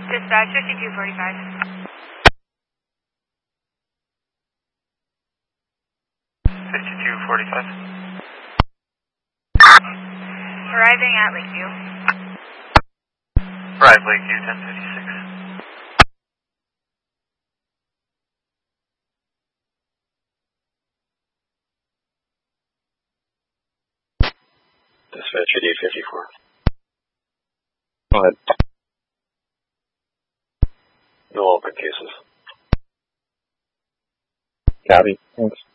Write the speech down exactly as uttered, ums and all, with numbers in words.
Dispatch fifty-two forty-five. fifty-two forty-five. Arriving at Lakeview. Arrive Lakeview, ten fifty-six. Dispatch eighty-eight fifty-four. Go ahead. No open cases. Copy. Thanks.